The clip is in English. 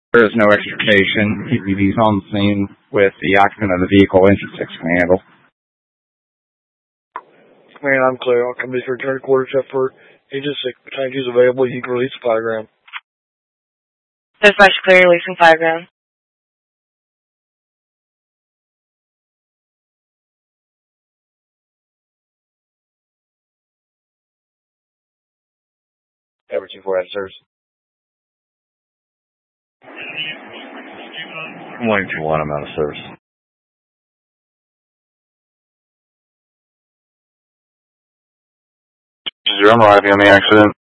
There is no extrication. EPV's on the scene with the occupant of the vehicle. Engine 6 can handle. Man, I'm clear. I'll come to return quarters effort. Engine 6, tank is available. You can release 5 gram. Dispatch clear, releasing 5 gram. Everett 2-4 at service. 121, I'm out of service. I'm arriving on the accident.